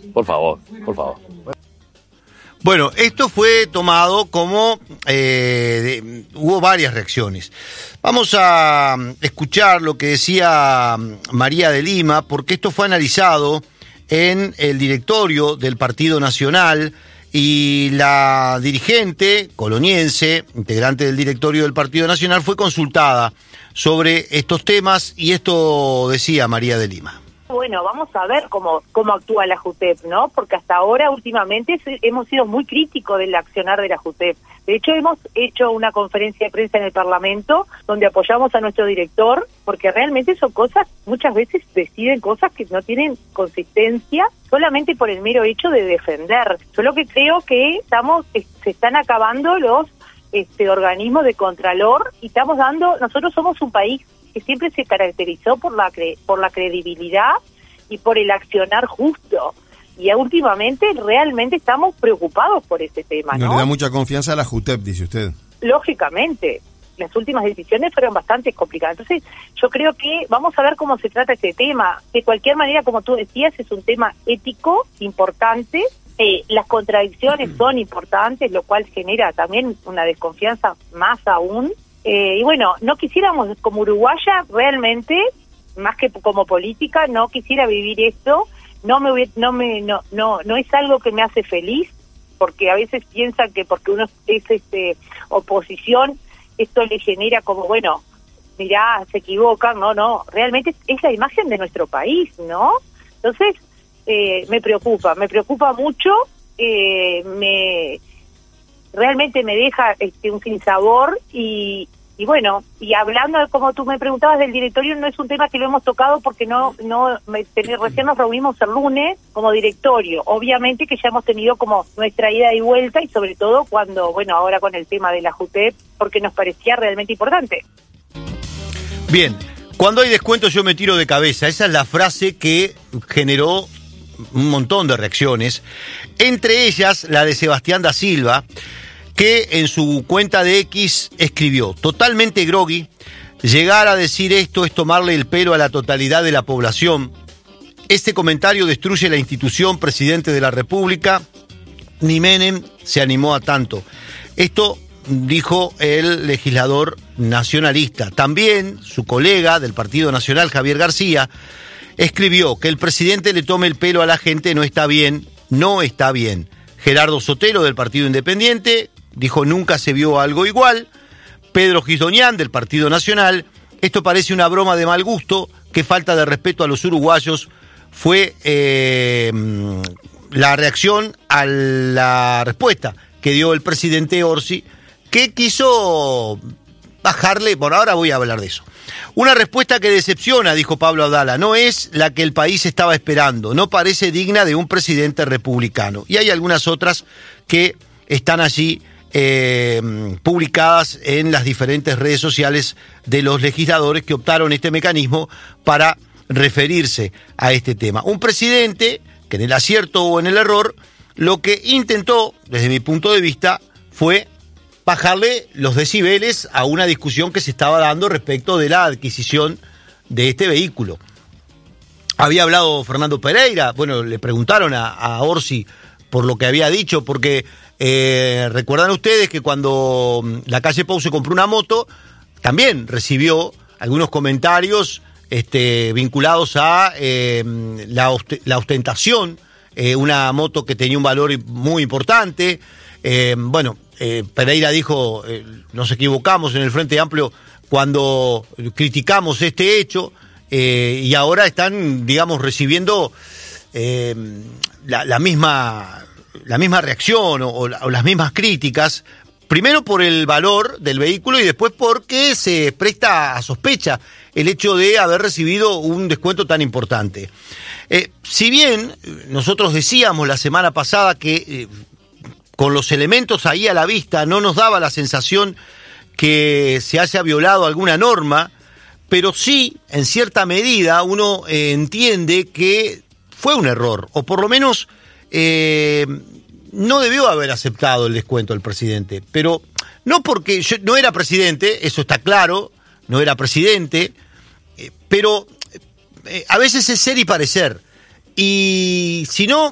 Por favor, por favor. Bueno, esto fue tomado como... hubo varias reacciones. Vamos a escuchar lo que decía María de Lima, porque esto fue analizado en el directorio del Partido Nacional y la dirigente coloniense, integrante del directorio del Partido Nacional, fue consultada sobre estos temas y esto decía María de Lima. Bueno, vamos a ver cómo actúa la JUTEP, ¿no? Porque hasta ahora, últimamente, hemos sido muy críticos del accionar de la JUTEP. De hecho, hemos hecho una conferencia de prensa en el Parlamento donde apoyamos a nuestro director, porque realmente son cosas, muchas veces deciden cosas que no tienen consistencia solamente por el mero hecho de defender. Yo lo que creo que se están acabando los organismos de contralor y nosotros somos un país que siempre se caracterizó por la credibilidad y por el accionar justo. Y últimamente realmente estamos preocupados por ese tema, ¿no? No le da mucha confianza a la JUTEP, dice usted. Lógicamente, las últimas decisiones fueron bastante complicadas. Entonces, yo creo que vamos a ver cómo se trata este tema. De cualquier manera, como tú decías, es un tema ético importante. Las contradicciones son importantes, lo cual genera también una desconfianza más aún. Y bueno, no quisiéramos, como uruguaya, realmente, más que como política, no quisiera vivir esto. No es algo que me hace feliz, porque a veces piensan que porque uno es oposición, esto le genera como, bueno, mirá, se equivocan. No, realmente es la imagen de nuestro país, ¿no? Entonces, me preocupa mucho, realmente me deja un sinsabor y bueno, y hablando, como tú me preguntabas del directorio, no es un tema que lo hemos tocado porque recién nos reunimos el lunes como directorio. Obviamente que ya hemos tenido como nuestra ida y vuelta y sobre todo ahora con el tema de la JUTEP, porque nos parecía realmente importante. Bien, cuando hay descuento yo me tiro de cabeza. Esa es la frase que generó un montón de reacciones, entre ellas la de Sebastián da Silva, que en su cuenta de X escribió: totalmente groggy, llegar a decir esto es tomarle el pelo a la totalidad de la población. Este comentario destruye la institución presidente de la República. Ni Menem se animó a tanto. Esto dijo el legislador nacionalista. También su colega del Partido Nacional, Javier García, escribió que el presidente le tome el pelo a la gente no está bien. Gerardo Sotelo, del Partido Independiente, dijo: nunca se vio algo igual. Pedro Gisdonian, del Partido Nacional: esto parece una broma de mal gusto, qué falta de respeto a los uruguayos. Fue la reacción a la respuesta que dio el presidente Orsi, que quiso bajarle. Por ahora voy a hablar de eso. Una respuesta que decepciona, dijo Pablo Abdala, no es la que el país estaba esperando, no parece digna de un presidente republicano. Y hay algunas otras que están allí publicadas en las diferentes redes sociales de los legisladores que optaron este mecanismo para referirse a este tema. Un presidente que en el acierto o en el error lo que intentó, desde mi punto de vista, fue bajarle los decibeles a una discusión que se estaba dando respecto de la adquisición de este vehículo. Había hablado Fernando Pereira, bueno, le preguntaron a Orsi por lo que había dicho, porque recuerdan ustedes que cuando la calle Pou se compró una moto, también recibió algunos comentarios vinculados a la ostentación, una moto que tenía un valor muy importante. Pereira dijo, nos equivocamos en el Frente Amplio cuando criticamos este hecho, y ahora están, digamos, recibiendo la misma reacción o las mismas críticas, primero por el valor del vehículo y después porque se presta a sospecha el hecho de haber recibido un descuento tan importante. Si bien nosotros decíamos la semana pasada que con los elementos ahí a la vista no nos daba la sensación que se haya violado alguna norma, pero sí, en cierta medida, uno entiende que fue un error, o por lo menos no debió haber aceptado el descuento el presidente, pero no porque yo no era presidente, eso está claro, no era presidente, pero a veces es ser y parecer, y si no